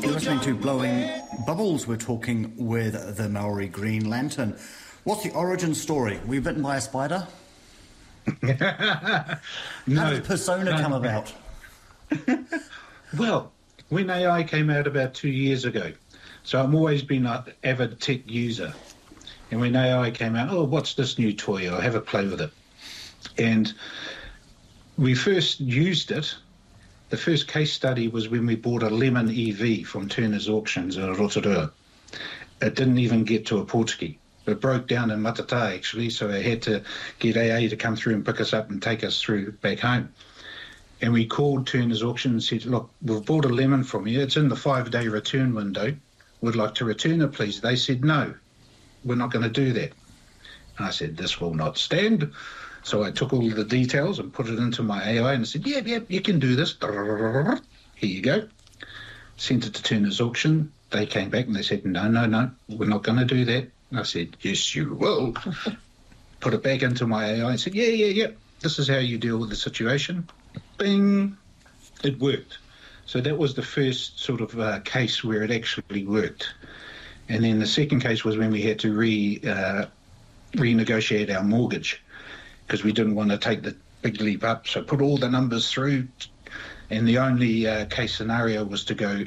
You're listening to Blowing Bubbles. We're talking with the Maori Green Lantern. What's the origin story? Were you bitten by a spider? No. How did the persona come about? Well, when AI came out about 2 years ago, so I've always been an avid tech user. And when AI came out, oh, what's this new toy? I'll have a play with it. And we first used it. The first case study was when we bought a Lemon EV from Turner's Auctions in Rotorua. It didn't even get to a Portuguese. It broke down in Matata, actually, so I had to get AA to come through and pick us up and take us through back home. And we called Turner's Auction and said, look, we've bought a Lemon from you. It's in the 5-day return window. We'd like to return it, please. They said, no, we're not going to do that. And I said, this will not stand. So I took all the details and put it into my AI and said, yeah, you can do this. Here you go. Sent it to Turner's Auction. They came back and they said, no, we're not going to do that. And I said, yes, you will. Put it back into my AI and said, yeah, this is how you deal with the situation. Bing. It worked. So that was the first sort of case where it actually worked. And then the second case was when we had to renegotiate our mortgage, because we didn't want to take the big leap up. So put all the numbers through, and the only case scenario was to go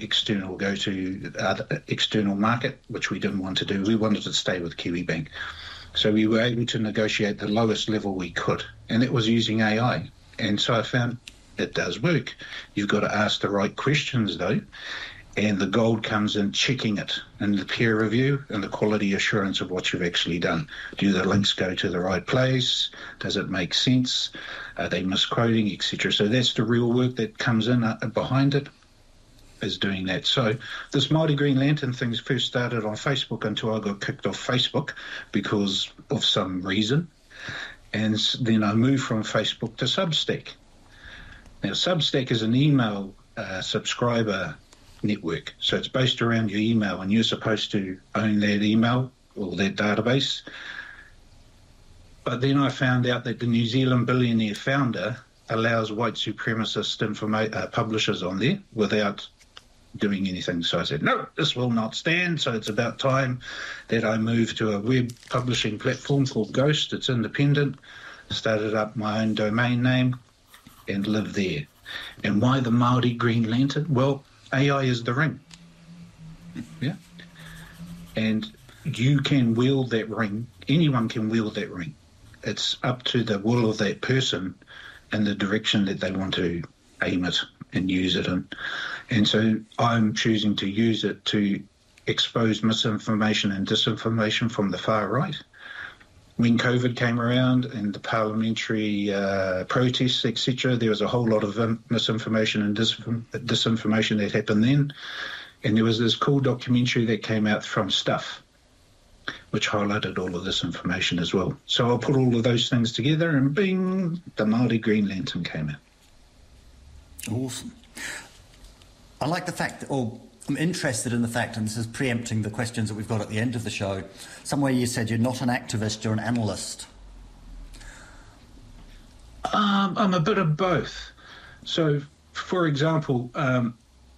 to external market, which we didn't want to do. We wanted to stay with Kiwibank. So we were able to negotiate the lowest level we could, and it was using AI. And so I found it does work. You've got to ask the right questions, though, and the gold comes in checking it and the peer review and the quality assurance of what you've actually done. Do the links go to the right place? Does it make sense? Are they misquoting, etc.? So that's the real work that comes in behind it, is doing that. So this Māori Green Lantern things first started on Facebook until I got kicked off Facebook because of some reason. And then I moved from Facebook to Substack. Now, Substack is an email subscriber network. So it's based around your email, and you're supposed to own that email or that database. But then I found out that the New Zealand billionaire founder allows white supremacist publishers on there without doing anything. So I said, no, this will not stand. So it's about time that I move to a web publishing platform called Ghost. It's independent. Started up my own domain name and live there. And why the Māori Green Lantern? Well, AI is the ring. Yeah. And you can wield that ring. Anyone can wield that ring. It's up to the will of that person and the direction that they want to aim it and use it in. And so I'm choosing to use it to expose misinformation and disinformation from the far right. When COVID came around and the parliamentary protests, etc., there was a whole lot of misinformation and disinformation that happened then. And there was this cool documentary that came out from Stuff, which highlighted all of this information as well. So I'll put all of those things together and bing, the Māori Green Lantern came out. Awesome. I like the fact that, I'm interested in the fact, and this is preempting the questions that we've got at the end of the show, somewhere you said you're not an activist, you're an analyst. I'm a bit of both. So, for example, I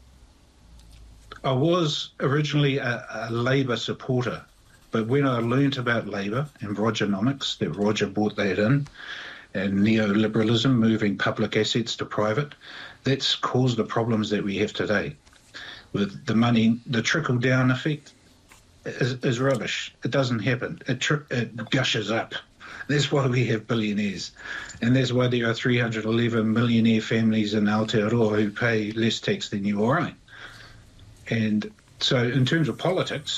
was originally a Labour supporter, but when I learnt about Labour and Rogernomics, that Roger brought that in, and neoliberalism, moving public assets to private, that's caused the problems that we have today. With the money, the trickle-down effect is rubbish. It doesn't happen. It gushes up. That's why we have billionaires. And that's why there are 311 millionaire families in Aotearoa who pay less tax than you or I. And so in terms of politics,